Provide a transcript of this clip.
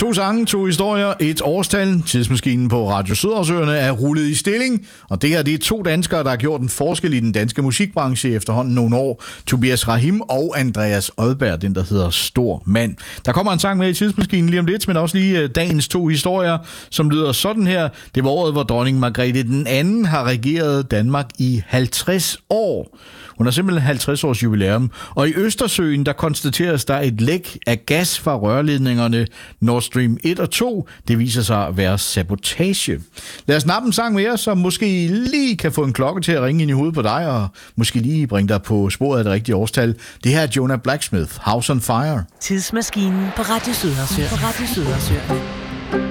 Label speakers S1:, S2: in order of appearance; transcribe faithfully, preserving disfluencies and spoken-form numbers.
S1: To sange, to historier, et årstal. Tidsmaskinen på Radio Sydhavsøerne er rullet i stilling, og det her det er to danskere, der har gjort en forskel i den danske musikbranche i efterhånden nogle år. Tobias Rahim og Andreas Odberg, den der hedder Stor Mand. Der kommer en sang med i Tidsmaskinen lige om lidt, men også lige dagens to historier, som lyder sådan her. Det var året, hvor dronning Margrethe den anden har regeret Danmark i halvtreds år. Hun har simpelthen halvtreds års jubilæum, og i Østersøen der konstateres der et læk af gas fra rørledningerne Nord Stream et og to. Det viser sig at være sabotage. Lad os nappe en sang mere, som måske lige kan få en klokke til at ringe ind i hovedet på dig, og måske lige bringe dig på sporet af det rigtige årstal. Det her er Jonah Blacksmith, House on Fire.
S2: Tidsmaskinen på Radio Sydhavsøerne. På Radio Sydhavsøerne.